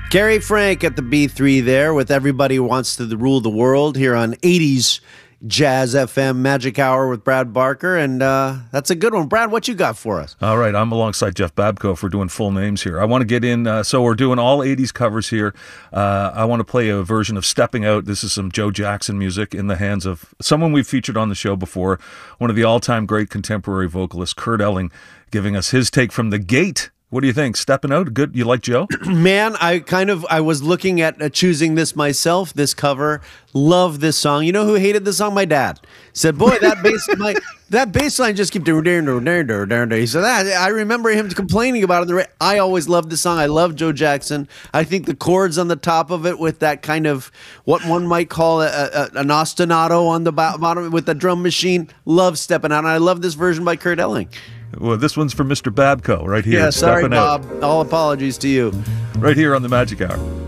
Gary Frank at the B3 there with Everybody Who Wants to Rule the World here on 80s Jazz FM Magic Hour with Brad Barker. And that's a good one. Brad, what you got for us? All right, I'm alongside Jeff Babko if we're doing full names here. I want to get in, so we're doing all 80s covers here. I want to play a version of Stepping Out. This is some Joe Jackson music in the hands of someone we've featured on the show before, one of the all-time great contemporary vocalists, Kurt Elling, giving us his take from The Gate. What do you think? Stepping Out? Good. You like Joe? Man, I was looking at choosing this myself, this cover. Love this song. You know who hated this song? My dad. Said, boy, that bass line just keeps doing. He said, I remember him complaining about it. I always loved this song. I love Joe Jackson. I think the chords on the top of it with that kind of what one might call an ostinato on the bottom with the drum machine. Love Stepping Out. And I love this version by Kurt Elling. Well, this one's for Mr. Babko right here. Yeah, sorry, Stepping Out. Bob. All apologies to you. Right here on the Magic Hour.